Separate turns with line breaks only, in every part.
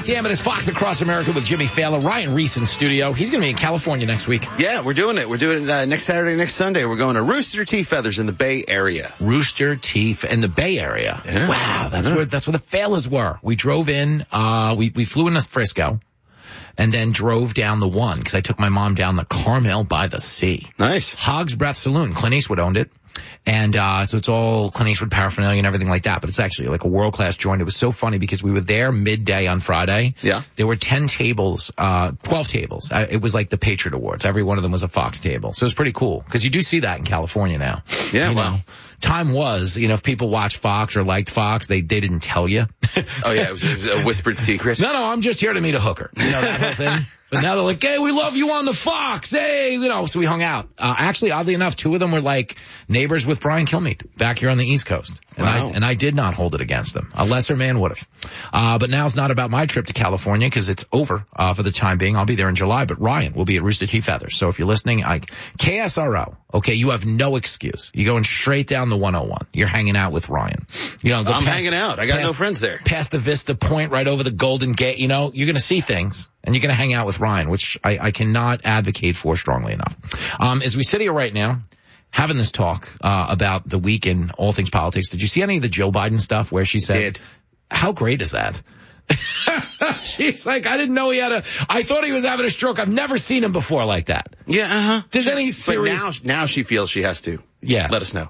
God damn it, it's Fox Across America with Jimmy Fallon. Ryan Reese in studio. He's going to be in California next week.
Yeah, we're doing it. We're doing it next Saturday, next Sunday. We're going to Rooster Tea Feathers in the Bay Area.
Rooster Tea in the Bay Area.
Yeah.
Wow, that's where the Fallers were. We drove in, we flew into Frisco and then drove down the one because I took my mom down the Carmel by the Sea.
Nice.
Hog's Breath Saloon. Clint Eastwood owned it. And so it's all Clint Eastwood paraphernalia and everything like that. But it's actually like a world-class joint. It was so funny because we were there midday on Friday.
Yeah.
There were 10 tables, 12 tables. It was like the Patriot Awards. Every one of them was a Fox table. So it was pretty cool because you do see that in California now.
Yeah,
you
wow.
know, time was, if people watched Fox or liked Fox, they didn't tell you.
Oh, yeah, it was a whispered secret.
No, I'm just here to meet a hooker. You know that whole thing? But now they're like, hey, we love you on the Fox. Hey, so we hung out. Actually, oddly enough, two of them were like neighbors with Brian Kilmeade back here on the East Coast. And
wow.
I did not hold it against them. A lesser man would have. But now it's not about my trip to California because it's over, for the time being. I'll be there in July, but Ryan will be at Rooster Tea Feathers. So if you're listening, KSRO, okay, you have no excuse. You're going straight down the 101. You're hanging out with Ryan.
I'm hanging out. I got no friends there.
Past the Vista Point, right over the Golden Gate, you're going to see things. And you're going to hang out with Ryan, which I cannot advocate for strongly enough. As we sit here right now, having this talk about the week in all things politics, did you see any of the Joe Biden stuff where she said,
Did.
How great is that? She's like, I didn't know I thought he was having a stroke. I've never seen him before like that.
Yeah, uh-huh.
There's any serious...
But now she feels she has to.
Yeah.
Let us know.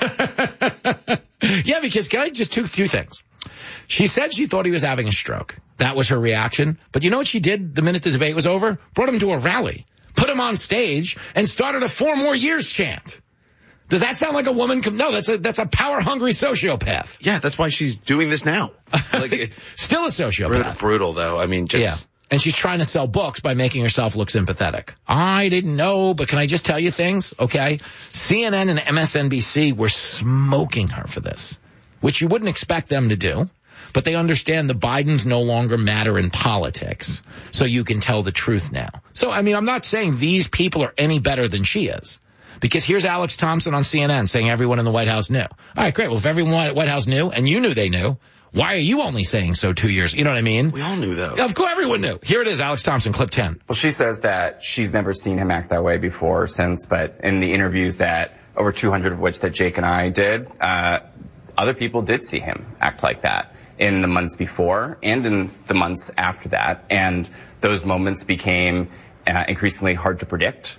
Yeah, because can I just two things? She said she thought he was having a stroke. That was her reaction. But you know what she did the minute the debate was over? Brought him to a rally, put him on stage, and started a 4 more years chant. Does that sound like a woman? No, that's a power-hungry sociopath.
Yeah, that's why she's doing this now.
Still a sociopath.
Brutal, though. I mean, just...
Yeah. And she's trying to sell books by making herself look sympathetic. I didn't know, but can I just tell you things? Okay. CNN and MSNBC were smoking her for this, which you wouldn't expect them to do. But they understand the Bidens no longer matter in politics, so you can tell the truth now. So, I mean, I'm not saying these people are any better than she is, because here's Alex Thompson on CNN saying everyone in the White House knew. All right, great. Well, if everyone at the White House knew, and you knew they knew, why are you only saying so 2 years? You know what I mean?
We all knew, though.
Of course, everyone knew. Here it is, Alex Thompson, clip 10.
Well, she says that she's never seen him act that way before or since, but in the interviews that, over 200 of which that Jake and I did, other people did see him act like that in the months before and in the months after that. And those moments became increasingly hard to predict.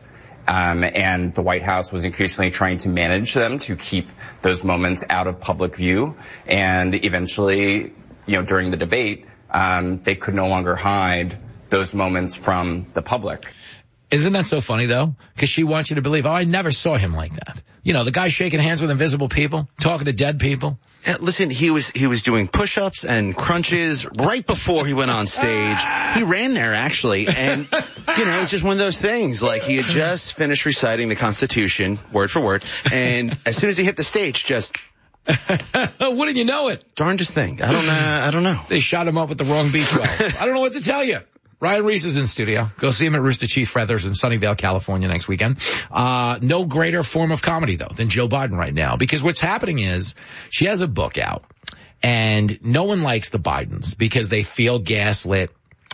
And the White House was increasingly trying to manage them to keep those moments out of public view. And eventually, during the debate, they could no longer hide those moments from the public.
Isn't that so funny, though? Because she wants you to believe, I never saw him like that. The guy shaking hands with invisible people, talking to dead people.
Yeah, listen, he was doing push-ups and crunches right before he went on stage. He ran there, actually, and, it's just one of those things. Like, he had just finished reciting the Constitution, word for word, and as soon as he hit the stage, just...
Wouldn't you know it?
Darndest thing. I don't know.
They shot him up with the wrong B-12. I don't know what to tell you. Ryan Reese is in studio. Go see him at Rooster Tea Feathers in Sunnyvale, California next weekend. No greater form of comedy, though, than Joe Biden right now. Because what's happening is she has a book out, and no one likes the Bidens because they feel gaslit.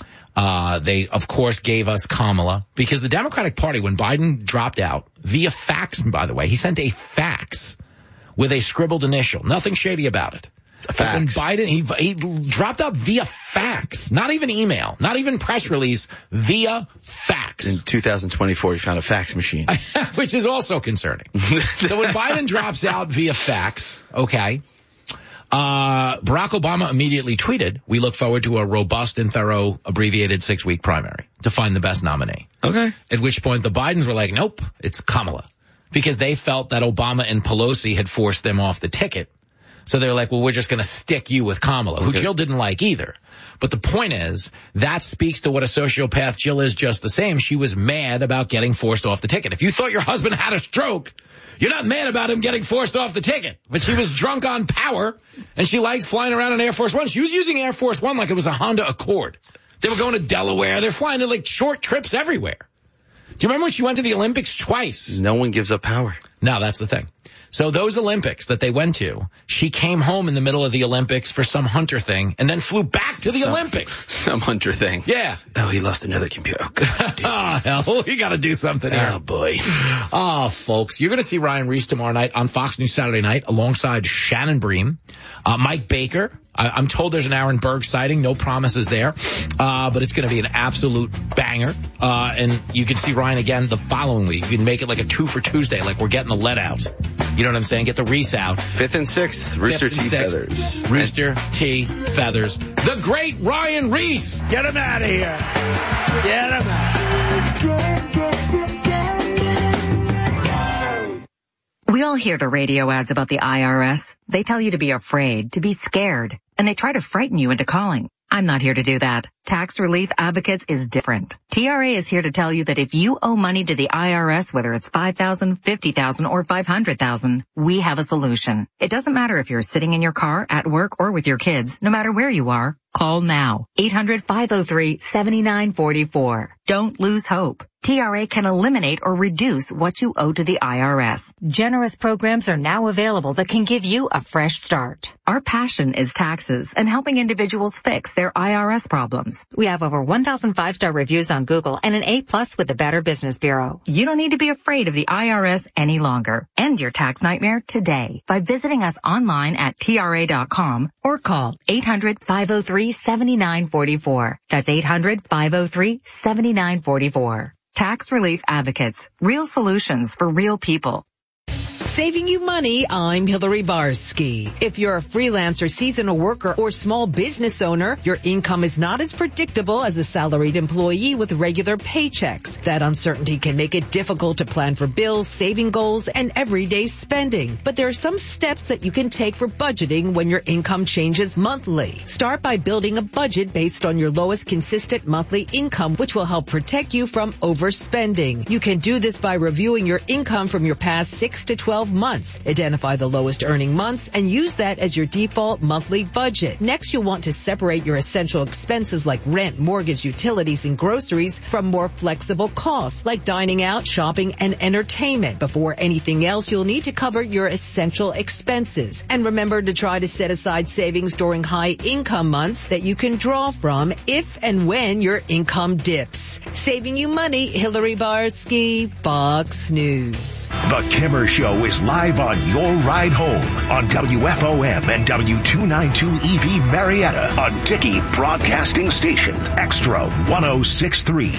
They, of course, gave us Kamala because the Democratic Party, when Biden dropped out via fax, by the way, he sent a fax with a scribbled initial. Nothing shady about it. And Biden, he dropped out via fax, not even email, not even press release, via fax.
In 2024, he found a fax machine.
Which is also concerning. So when Biden drops out via fax, okay, Barack Obama immediately tweeted, we look forward to a robust and thorough abbreviated 6-week primary to find the best nominee.
Okay.
At which point the Bidens were like, nope, it's Kamala. Because they felt that Obama and Pelosi had forced them off the ticket. So they're like, well, we're just going to stick you with Kamala, who Jill didn't like either. But the point is, that speaks to what a sociopath Jill is just the same. She was mad about getting forced off the ticket. If you thought your husband had a stroke, you're not mad about him getting forced off the ticket. But she was drunk on power, and she likes flying around in Air Force One. She was using Air Force One like it was a Honda Accord. They were going to Delaware. They're flying to, like, short trips everywhere. Do you remember when she went to the Olympics twice?
No one gives up power.
No, that's the thing. So those Olympics that they went to, she came home in the middle of the Olympics for some hunter thing and then flew back to the Olympics.
Some hunter thing.
Yeah.
Oh, he lost another computer.
Oh, hell, we got to do something here.
Oh, boy.
Oh, folks, you're going to see Ryan Reese tomorrow night on Fox News Saturday night alongside Shannon Bream, Mike Baker. I'm told there's an Aaron Berg sighting. No promises there. But it's going to be an absolute banger. And you can see Ryan again the following week. You can make it like a 2 for Tuesday, like we're getting the lead out. You know what I'm saying? Get the Reese out.
5th and 6th, Rooster T. Feathers.
Rooster T. Feathers. The great Ryan Reese.
Get him out of here. Get him out.
We all hear the radio ads about the IRS. They tell you to be afraid, to be scared, and they try to frighten you into calling. I'm not here to do that. Tax Relief Advocates is different. TRA is here to tell you that if you owe money to the IRS, whether it's $5,000, $50,000, or $500,000, we have a solution. It doesn't matter if you're sitting in your car, at work, or with your kids. No matter where you are, call now. 800-503-7944. Don't lose hope. TRA can eliminate or reduce what you owe to the IRS. Generous programs are now available that can give you a fresh start. Our passion is taxes and helping individuals fix their IRS problems. We have over 1,000 5-star reviews on Google and an A+ with the Better Business Bureau. You don't need to be afraid of the IRS any longer. End your tax nightmare today by visiting us online at TRA.com or call 800-503-7944. That's 800-503-7944. Tax Relief Advocates. Real solutions for real people.
Saving you money, I'm Hillary Barsky. If you're a freelancer, seasonal worker, or small business owner, your income is not as predictable as a salaried employee with regular paychecks. That uncertainty can make it difficult to plan for bills, saving goals, and everyday spending. But there are some steps that you can take for budgeting when your income changes monthly. Start by building a budget based on your lowest consistent monthly income, which will help protect you from overspending. You can do this by reviewing your income from your past 6 to 12 months. Identify the lowest earning months and use that as your default monthly budget. Next, you'll want to separate your essential expenses like rent, mortgage, utilities, and groceries from more flexible costs like dining out, shopping, and entertainment. Before anything else, you'll need to cover your essential expenses. And remember to try to set aside savings during high income months that you can draw from if and when your income dips. Saving you money, Hillary Barsky, Fox News.
The Kimmer Show is live on your ride home on WFOM and W292 EV Marietta, a Dickey Broadcasting Station, Extra 106.3.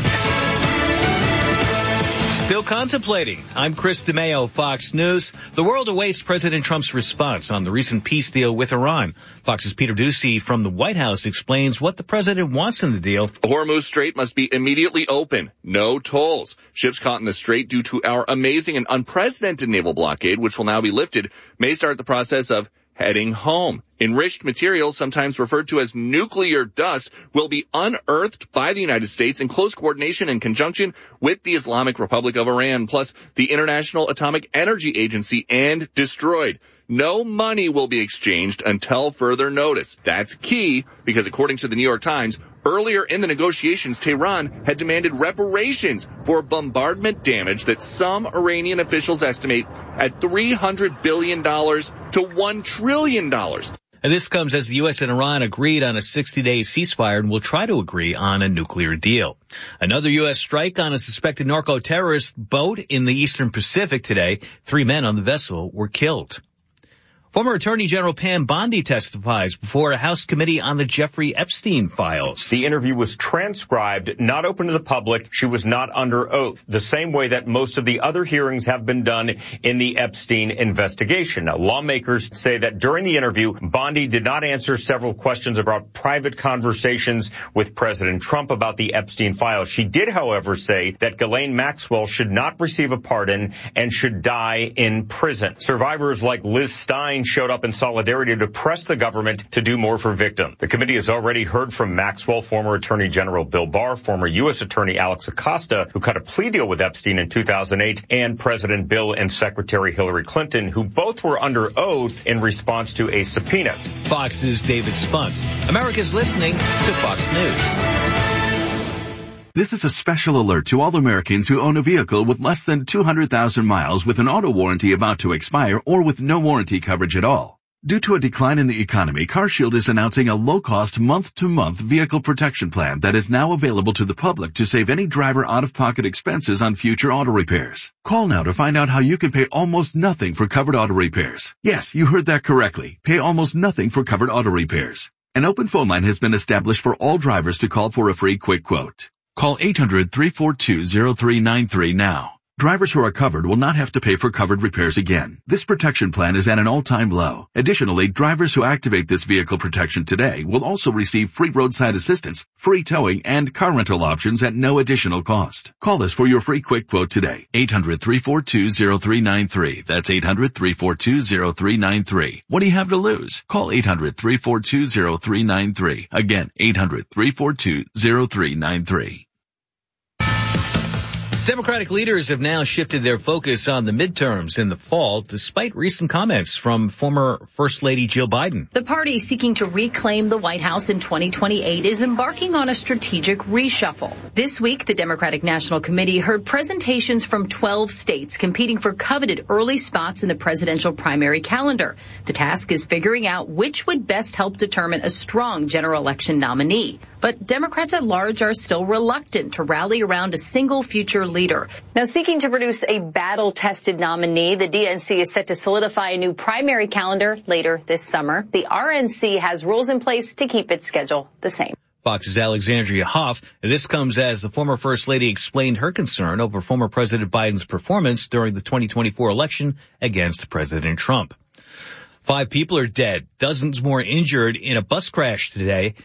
Still contemplating. I'm Chris DeMeo, Fox News. The world awaits President Trump's response on the recent peace deal with Iran. Fox's Peter Doocy from the White House explains what the president wants in the deal.
The Hormuz Strait must be immediately open. No tolls. Ships caught in the strait due to our amazing and unprecedented naval blockade, which will now be lifted, may start the process of heading home. Enriched materials, sometimes referred to as nuclear dust, will be unearthed by the United States in close coordination and conjunction with the Islamic Republic of Iran, plus the International Atomic Energy Agency, and destroyed. No money will be exchanged until further notice. That's key because according to the New York Times, earlier in the negotiations, Tehran had demanded reparations for bombardment damage that some Iranian officials estimate at $300 billion to $1 trillion.
And this comes as the U.S. and Iran agreed on a 60-day ceasefire and will try to agree on a nuclear deal. Another U.S. strike on a suspected narco-terrorist boat in the Eastern Pacific today. 3 men on the vessel were killed. Former Attorney General Pam Bondi testifies before a House committee on the Jeffrey Epstein files.
The interview was transcribed, not open to the public. She was not under oath, the same way that most of the other hearings have been done in the Epstein investigation. Now, lawmakers say that during the interview, Bondi did not answer several questions about private conversations with President Trump about the Epstein files. She did, however, say that Ghislaine Maxwell should not receive a pardon and should die in prison. Survivors like Liz Stein showed up in solidarity to press the government to do more for victims. The committee has already heard from Maxwell, former Attorney General Bill Barr, former U.S. Attorney Alex Acosta, who cut a plea deal with Epstein in 2008, and President Bill and Secretary Hillary Clinton, who both were under oath in response to a subpoena.
Fox's David Spunt. America's listening to Fox News.
This is a special alert to all Americans who own a vehicle with less than 200,000 miles with an auto warranty about to expire or with no warranty coverage at all. Due to a decline in the economy, CarShield is announcing a low-cost month-to-month vehicle protection plan that is now available to the public to save any driver out-of-pocket expenses on future auto repairs. Call now to find out how you can pay almost nothing for covered auto repairs. Yes, you heard that correctly. Pay almost nothing for covered auto repairs. An open phone line has been established for all drivers to call for a free quick quote. Call 800-342-0393 now. Drivers who are covered will not have to pay for covered repairs again. This protection plan is at an all-time low. Additionally, drivers who activate this vehicle protection today will also receive free roadside assistance, free towing, and car rental options at no additional cost. Call us for your free quick quote today. 800-342-0393. That's 800-342-0393. What do you have to lose? Call 800-342-0393. Again, 800-342-0393.
Democratic leaders have now shifted their focus on the midterms in the fall, despite recent comments from former First Lady Jill Biden.
The party seeking to reclaim the White House in 2028 is embarking on a strategic reshuffle. This week, the Democratic National Committee heard presentations from 12 states competing for coveted early spots in the presidential primary calendar. The task is figuring out which would best help determine a strong general election nominee. But Democrats at large are still reluctant to rally around a single future leader. Now, seeking to produce a battle-tested nominee, the DNC is set to solidify a new primary calendar later this summer. The RNC has rules in place to keep its schedule the same.
Fox's Alexandria Hoff. This comes as the former First Lady explained her concern over former President Biden's performance during the 2024 election against President Trump. 5 people are dead, dozens more injured in a bus crash today.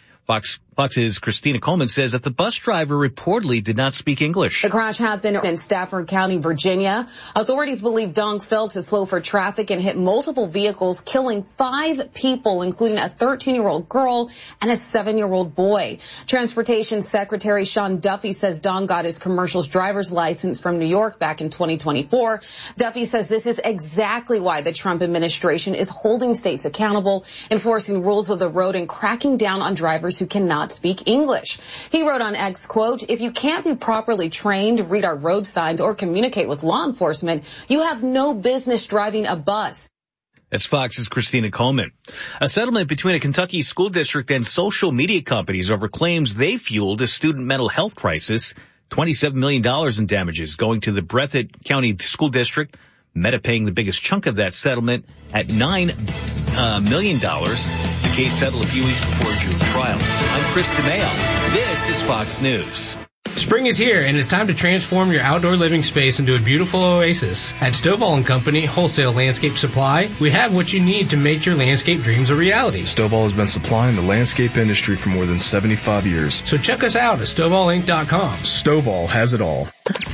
Fox's Christina Coleman says that the bus driver reportedly did not speak English.
The crash happened in Stafford County, Virginia. Authorities believe Dong fell to slow for traffic and hit multiple vehicles, killing 5 people, including a 13-year-old girl and a 7-year-old boy. Transportation Secretary Sean Duffy says Dong got his commercial driver's license from New York back in 2024. Duffy says this is exactly why the Trump administration is holding states accountable, enforcing rules of the road, and cracking down on drivers who cannot speak English. He wrote on X, quote, "If you can't be properly trained, read our road signs, or communicate with law enforcement, you have no business driving a bus."
That's Fox's Christina Coleman. A settlement between a Kentucky school district and social media companies over claims they fueled a student mental health crisis. $27 million in damages going to the Breathitt County School District. Meta paying the biggest chunk of that settlement at $9 million. The case settled a few weeks before June trial. I'm Chris DeMeo. This is Fox News.
Spring is here, and it's time to transform your outdoor living space into a beautiful oasis. At Stovall & Company, Wholesale Landscape Supply, we have what you need to make your landscape dreams a reality.
Stovall has been supplying the landscape industry for more than 75 years.
So check us out at StovallInc.com.
Stovall has it all.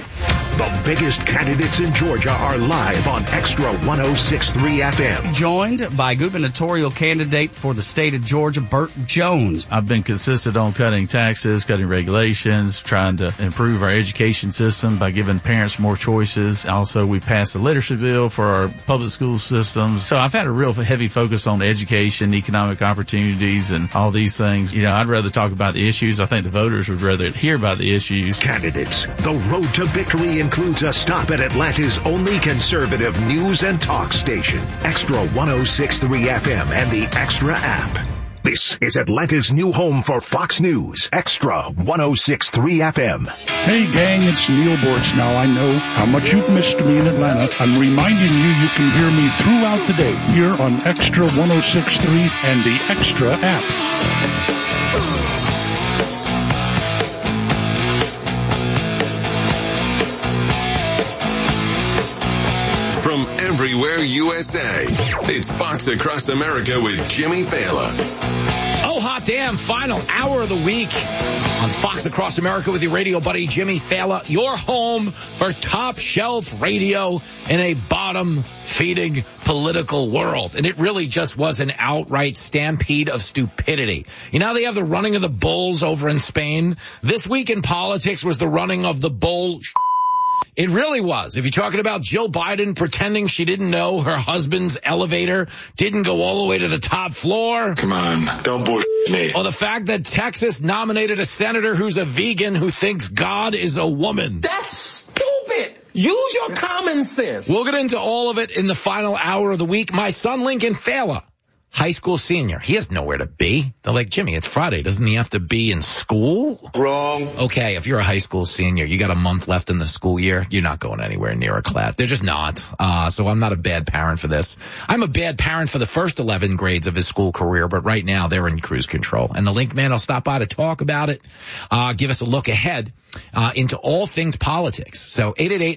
The biggest candidates in Georgia are live on Extra 106.3 FM.
Joined by gubernatorial candidate for the state of Georgia, Burt Jones.
I've been consistent on cutting taxes, cutting regulations, trying to improve our education system by giving parents more choices. Also, we passed a literacy bill for our public school systems. So I've had a real heavy focus on education, economic opportunities, and all these things. You know, I'd rather talk about the issues. I think the voters would rather hear about the issues.
Candidates, the road to victory includes a stop at Atlanta's only conservative news and talk station, Extra 106.3 FM and the Extra app. This is Atlanta's new home for Fox News, Extra 106.3 FM.
Hey gang, it's Neil Bortz. Now I know how much you've missed me in Atlanta. I'm reminding you can hear me throughout the day here on Extra 106.3 and the Extra app.
From everywhere USA, it's Fox Across America with Jimmy Fallon.
Oh, hot damn, final hour of the week on Fox Across America with your radio buddy Jimmy Fallon, your home for top shelf radio in a bottom-feeding political world. And it really just was an outright stampede of stupidity. You know, they have the running of the bulls over in Spain. This week in politics was the running of the bull. It really was. If you're talking about Jill Biden pretending she didn't know her husband's elevator didn't go all the way to the top floor.
Come on, don't bullshit me.
Or the fact that Texas nominated a senator who's a vegan who thinks God is a woman.
That's stupid. Use your common sense.
We'll get into all of it in the final hour of the week. My son, Lincoln Fela, high school senior. He has nowhere to be. They're like, Jimmy, it's Friday. Doesn't he have to be in school?
Wrong.
Okay, if you're a high school senior, you got a month left in the school year, you're not going anywhere near a class. They're just not. So I'm not a bad parent for this. I'm a bad parent for the first 11 grades of his school career, but right now they're in cruise control. And the Link Man will stop by to talk about it, give us a look ahead into all things politics. So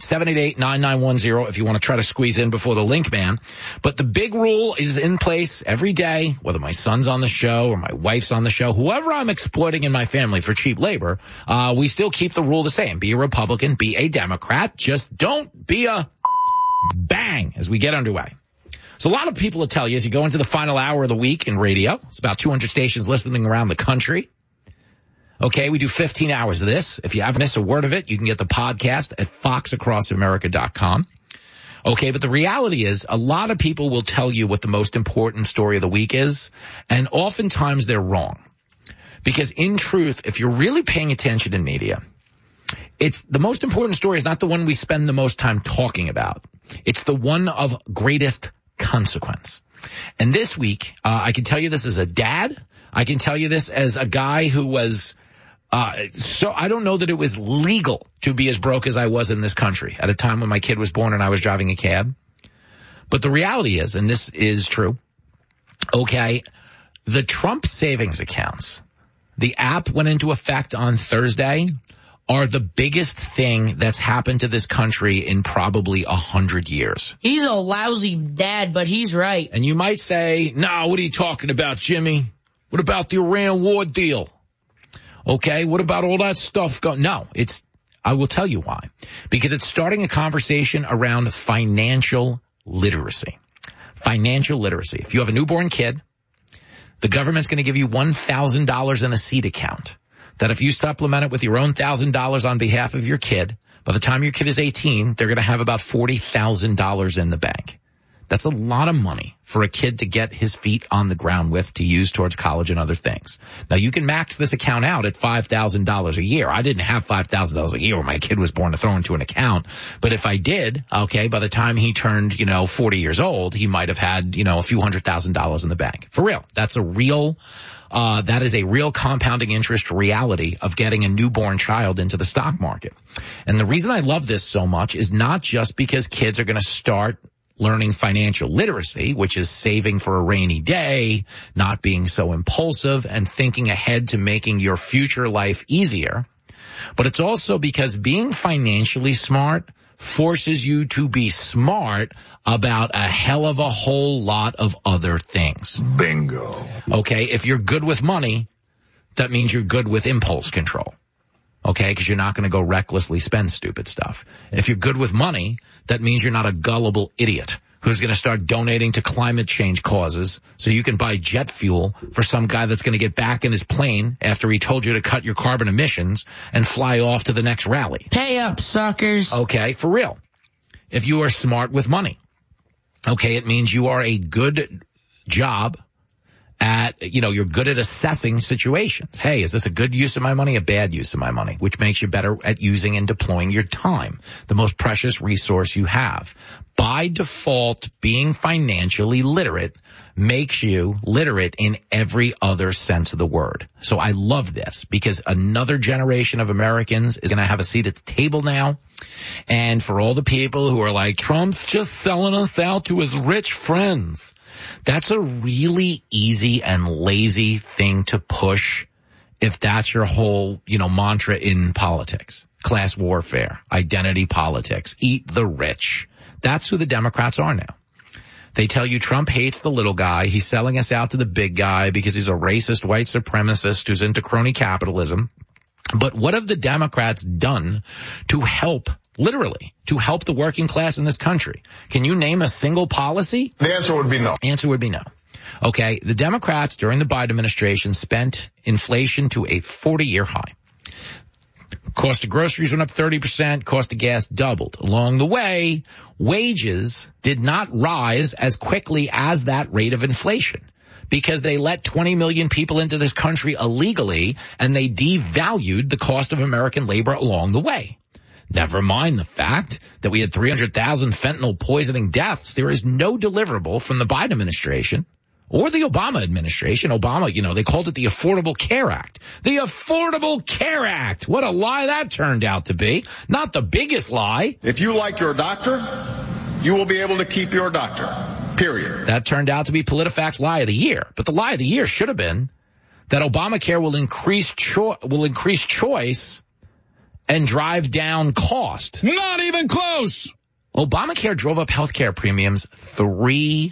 888-788-9910 if you want to try to squeeze in before the Link Man. But the big rule is in place every day, whether my son's on the show or my wife's on the show, whoever I'm exploiting in my family for cheap labor, we still keep the rule the same. Be a Republican, be a Democrat, just don't be a bang as we get underway. So a lot of people will tell you as you go into the final hour of the week in radio, it's about 200 stations listening around the country. Okay, we do 15 hours of this. If you haven't missed a word of it, you can get the podcast at foxacrossamerica.com. Okay, but the reality is a lot of people will tell you what the most important story of the week is, and oftentimes they're wrong. Because in truth, if you're really paying attention in media, it's the most important story is not the one we spend the most time talking about. It's the one of greatest consequence. And this week, I can tell you this as a dad. I can tell you this as a guy who was so I don't know that it was legal to be as broke as I was in this country at a time when my kid was born and I was driving a cab. But the reality is, and this is true, okay, the Trump savings accounts, the app went into effect on Thursday, are the biggest thing that's happened to this country in probably 100 years.
He's a lousy dad, but he's right.
And you might say, no, what are you talking about, Jimmy? What about the Iran war deal? Okay, what about all that stuff? No, I will tell you why. Because it's starting a conversation around financial literacy. Financial literacy. If you have a newborn kid, the government's going to give you $1,000 in a seed account. That if you supplement it with your own $1,000 on behalf of your kid, by the time your kid is 18, they're going to have about $40,000 in the bank. That's a lot of money for a kid to get his feet on the ground with to use towards college and other things. Now, you can max this account out at $5,000 a year. I didn't have $5,000 a year when my kid was born to throw into an account. But if I did, okay, by the time he turned, 40 years old, he might have had, a few $100,000 in the bank. For real. That is a real compounding interest reality of getting a newborn child into the stock market. And the reason I love this so much is not just because kids are going to start learning financial literacy, which is saving for a rainy day, not being so impulsive, and thinking ahead to making your future life easier. But it's also because being financially smart forces you to be smart about a hell of a whole lot of other things.
Bingo.
Okay, if you're good with money, that means you're good with impulse control. Okay, because you're not going to go recklessly spend stupid stuff. If you're good with money, that means you're not a gullible idiot who's going to start donating to climate change causes so you can buy jet fuel for some guy that's going to get back in his plane after he told you to cut your carbon emissions and fly off to the next rally.
Pay up, suckers.
Okay, for real. If you are smart with money, okay, it means you are a good job at, you're good at assessing situations. Hey, is this a good use of my money, a bad use of my money? Which makes you better at using and deploying your time, the most precious resource you have. By default, being financially literate makes you literate in every other sense of the word. So I love this because another generation of Americans is going to have a seat at the table now. And for all the people who are like, Trump's just selling us out to his rich friends, that's a really easy and lazy thing to push if that's your whole, mantra in politics. Class warfare, identity politics, eat the rich. That's who the Democrats are now. They tell you Trump hates the little guy. He's selling us out to the big guy because he's a racist white supremacist who's into crony capitalism. But what have the Democrats done to help, literally, to help the working class in this country? Can you name a single policy?
The answer would be no.
Answer would be no. Okay, the Democrats during the Biden administration spent inflation to a 40-year high. Cost of groceries went up 30%. Cost of gas doubled. Along the way, wages did not rise as quickly as that rate of inflation because they let 20 million people into this country illegally and they devalued the cost of American labor along the way. Never mind the fact that we had 300,000 fentanyl poisoning deaths. There is no deliverable from the Biden administration or the Obama administration. Obama, they called it the Affordable Care Act. The Affordable Care Act. What a lie that turned out to be. Not the biggest lie.
If you like your doctor, you will be able to keep your doctor. Period.
That turned out to be PolitiFact's lie of the year. But the lie of the year should have been that Obamacare will increase choice and drive down cost.
Not even close.
Obamacare drove up healthcare premiums 300%.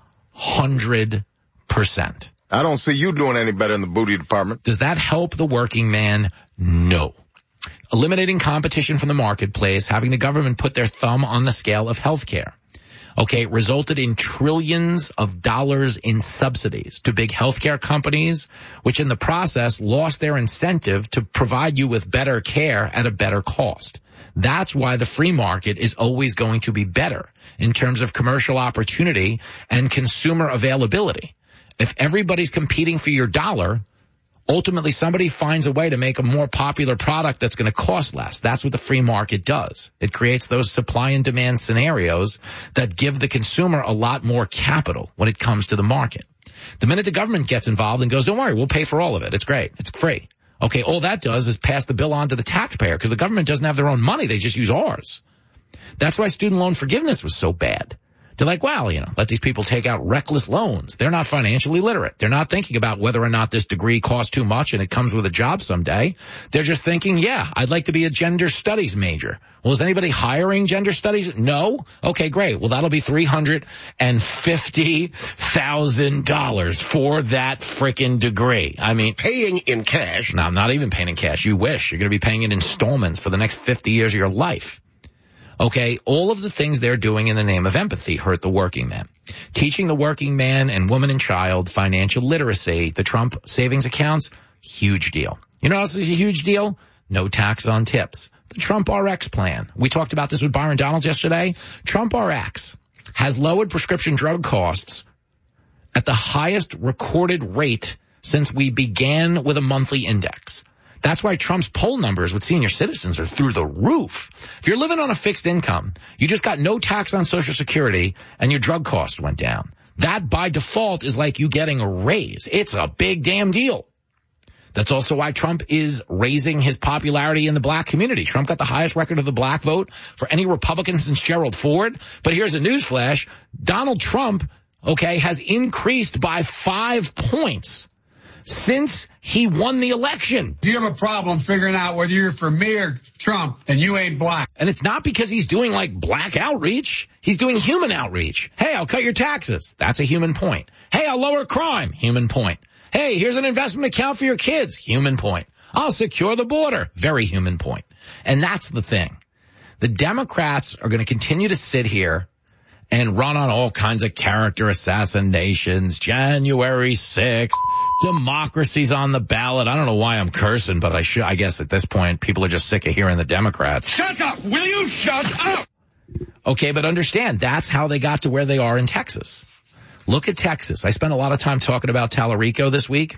I don't see you doing any better in the booty department.
Does that help the working man? No. Eliminating competition from the marketplace, having the government put their thumb on the scale of healthcare. Okay, resulted in trillions of dollars in subsidies to big healthcare companies, which in the process lost their incentive to provide you with better care at a better cost. That's why the free market is always going to be better in terms of commercial opportunity and consumer availability. If everybody's competing for your dollar, ultimately somebody finds a way to make a more popular product that's going to cost less. That's what the free market does. It creates those supply and demand scenarios that give the consumer a lot more capital when it comes to the market. The minute the government gets involved and goes, don't worry, we'll pay for all of it. It's great. It's free. Okay, all that does is pass the bill on to the taxpayer because the government doesn't have their own money. They just use ours. That's why student loan forgiveness was so bad. They're like, well, let these people take out reckless loans. They're not financially literate. They're not thinking about whether or not this degree costs too much and it comes with a job someday. They're just thinking, yeah, I'd like to be a gender studies major. Well, is anybody hiring gender studies? No? Okay, great. Well, that'll be $350,000 for that frickin' degree. I mean,
paying in cash.
No, I'm not even paying in cash. You wish. You're going to be paying in installments for the next 50 years of your life. Okay, all of the things they're doing in the name of empathy hurt the working man. Teaching the working man and woman and child financial literacy, the Trump savings accounts, huge deal. You know what else is a huge deal? No tax on tips. The Trump RX plan. We talked about this with Byron Donald yesterday. Trump RX has lowered prescription drug costs at the highest recorded rate since we began with a monthly index. That's why Trump's poll numbers with senior citizens are through the roof. If you're living on a fixed income, you just got no tax on Social Security and your drug cost went down. That by default is like you getting a raise. It's a big damn deal. That's also why Trump is raising his popularity in the black community. Trump got the highest record of the black vote for any Republican since Gerald Ford. But here's a newsflash. Donald Trump, has increased by 5 points since he won the election.
You have a problem figuring out whether you're for me or Trump, and you ain't black.
And it's not because he's doing like black outreach. He's doing human outreach. Hey, I'll cut your taxes. That's a human point. Hey, I'll lower crime. Human point. Hey, here's an investment account for your kids. Human point. I'll secure the border. Very human point. And that's the thing. The Democrats are going to continue to sit here and run on all kinds of character assassinations. January 6th, democracy's on the ballot. I don't know why I'm cursing, but I guess at this point, people are just sick of hearing the Democrats.
Shut up! Will you shut up?
Okay, but understand, that's how they got to where they are in Texas. Look at Texas. I spent a lot of time talking about Tallarico this week.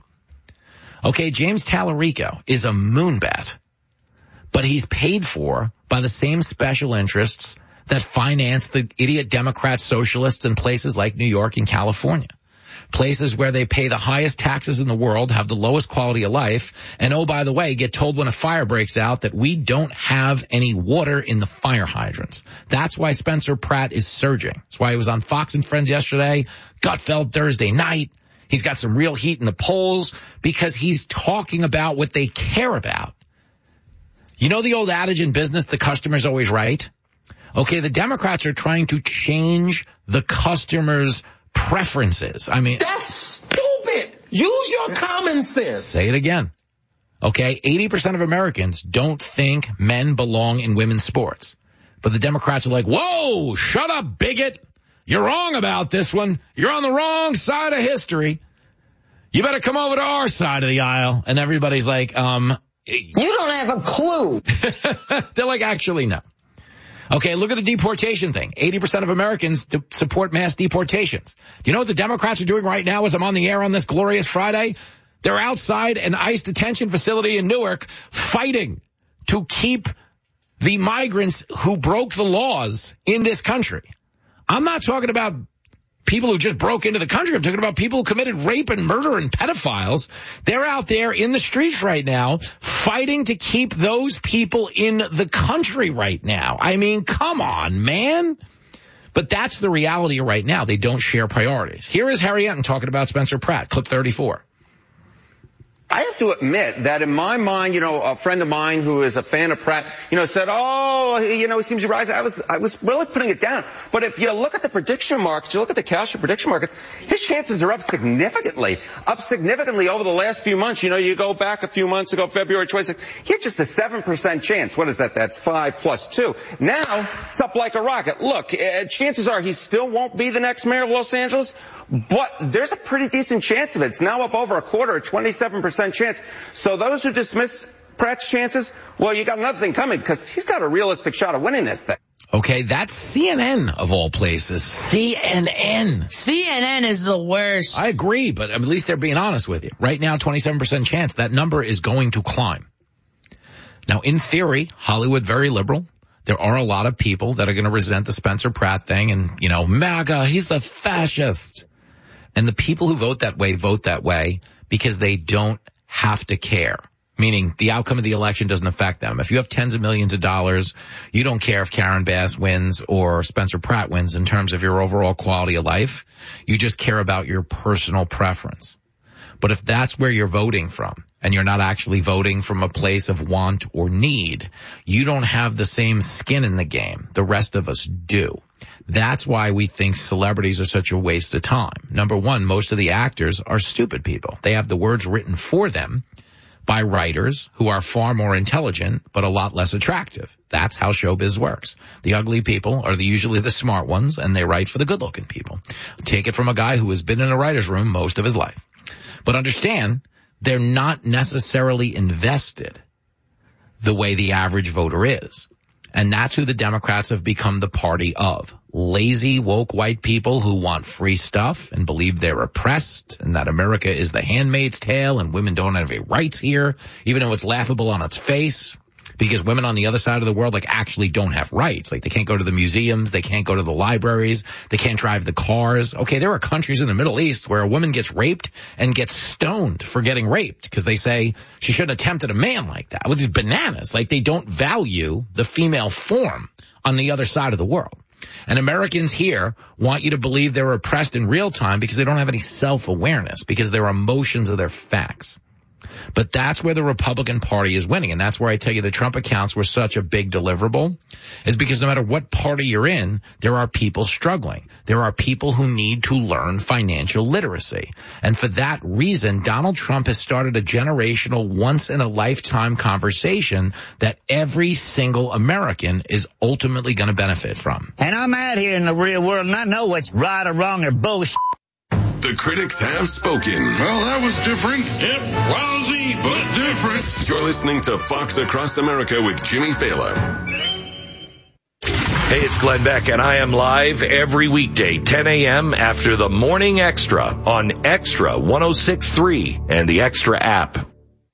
Okay, James Tallarico is a moonbat, but he's paid for by the same special interests that finance the idiot Democrat socialists in places like New York and California. Places where they pay the highest taxes in the world, have the lowest quality of life, and oh, by the way, get told when a fire breaks out that we don't have any water in the fire hydrants. That's why Spencer Pratt is surging. That's why he was on Fox and Friends yesterday, Gutfeld Thursday night. He's got some real heat in the polls because he's talking about what they care about. You know the old adage in business, the customer's always right? Okay, the Democrats are trying to change the customer's preferences. I mean,
that's stupid. Use your common sense.
Say it again. Okay, 80% of Americans don't think men belong in women's sports. But the Democrats are like, whoa, shut up, bigot. You're wrong about this one. You're on the wrong side of history. You better come over to our side of the aisle. And everybody's like,
You don't have a clue.
They're like, actually, no. Okay, look at the deportation thing. 80% of Americans support mass deportations. Do you know what the Democrats are doing right now as I'm on the air on this glorious Friday? They're outside an ICE detention facility in Newark fighting to keep the migrants who broke the laws in this country. I'm not talking about people who just broke into the country. I'm talking about people who committed rape and murder and pedophiles. They're out there in the streets right now fighting to keep those people in the country right now. I mean, come on, man. But that's the reality right now. They don't share priorities. Here is Harry Enton talking about Spencer Pratt, clip 34.
I have to admit that in my mind, a friend of mine who is a fan of Pratt, said, he seems to rise. I was really putting it down. But if you look at the prediction markets, you look at the Castro prediction markets, his chances are up significantly over the last few months. You go back a few months ago, February 26th, he had just a 7% chance. What is that? That's 5 plus 2. Now it's up like a rocket. Look, chances are he still won't be the next mayor of Los Angeles, but there's a pretty decent chance of it. It's now up over a quarter, a 27% chance. So those who dismiss Pratt's chances, well, you got another thing coming because he's got a realistic shot of winning this thing.
Okay, that's CNN of all places. CNN.
CNN is the worst.
I agree, but at least they're being honest with you. Right now, 27% chance. That number is going to climb. Now, in theory, Hollywood very liberal. There are a lot of people that are going to resent the Spencer Pratt thing and, MAGA, he's a fascist. And the people who vote that way because they don't have to care, meaning the outcome of the election doesn't affect them. If you have tens of millions of dollars, you don't care if Karen Bass wins or Spencer Pratt wins in terms of your overall quality of life. You just care about your personal preference. But if that's where you're voting from and you're not actually voting from a place of want or need, you don't have the same skin in the game the rest of us do. That's why we think celebrities are such a waste of time. Number one, most of the actors are stupid people. They have the words written for them by writers who are far more intelligent but a lot less attractive. That's how showbiz works. The ugly people are usually the smart ones, and they write for the good-looking people. Take it from a guy who has been in a writer's room most of his life. But understand, they're not necessarily invested the way the average voter is. And that's who the Democrats have become the party of. Lazy, woke white people who want free stuff and believe they're oppressed and that America is the Handmaid's Tale and women don't have any rights here, even though it's laughable on its face. Because women on the other side of the world, actually don't have rights. They can't go to the museums. They can't go to the libraries. They can't drive the cars. Okay, there are countries in the Middle East where a woman gets raped and gets stoned for getting raped because they say she shouldn't have tempted a man like that. With these bananas, they don't value the female form on the other side of the world. And Americans here want you to believe they're oppressed in real time because they don't have any self-awareness, because their emotions are their facts. But that's where the Republican Party is winning, and that's where I tell you the Trump accounts were such a big deliverable, is because no matter what party you're in, there are people struggling. There are people who need to learn financial literacy. And for that reason, Donald Trump has started a generational, once-in-a-lifetime conversation that every single American is ultimately going to benefit from.
And I'm out here in the real world, and I know what's right or wrong or bullshit.
The critics have spoken.
Well, that was different. Yep, lousy, but different.
You're listening to Fox Across America with Jimmy Fallon.
Hey, it's Glenn Beck, and I am live every weekday, 10 a.m. after the Morning Extra on Extra 106.3 and the Extra app.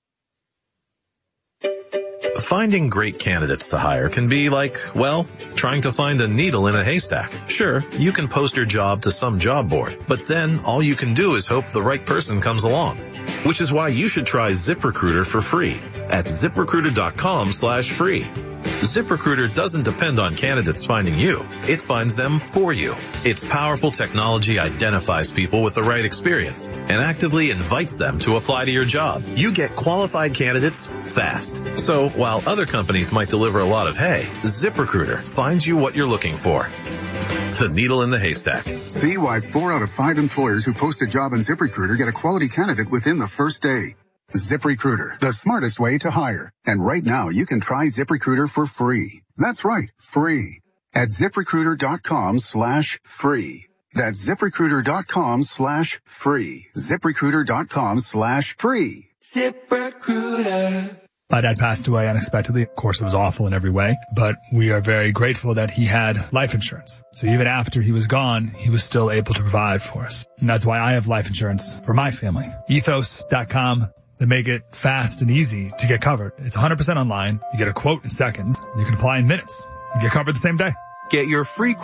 Finding great candidates to hire can be like, trying to find a needle in a haystack. Sure, you can post your job to some job board, but then all you can do is hope the right person comes along. Which is why you should try ZipRecruiter for free at ZipRecruiter.com/free. ZipRecruiter doesn't depend on candidates finding you. It finds them for you. Its powerful technology identifies people with the right experience and actively invites them to apply to your job. You get qualified candidates fast. So while other companies might deliver a lot of hay, ZipRecruiter finds you what you're looking for. The needle in the haystack.
See why 4 out of 5 employers who post a job on ZipRecruiter get a quality candidate within the first day. ZipRecruiter, the smartest way to hire. And right now, you can try ZipRecruiter for free. That's right, free. At ZipRecruiter.com/free. That's ZipRecruiter.com/free. ZipRecruiter.com/free.
ZipRecruiter.
My dad passed away unexpectedly. Of course, it was awful in every way, but we are very grateful that he had life insurance. So even after he was gone, he was still able to provide for us. And that's why I have life insurance for my family. Ethos.com. They make it fast and easy to get covered. It's 100% online. You get a quote in seconds. You can apply in minutes. You get covered the same day.
Get your free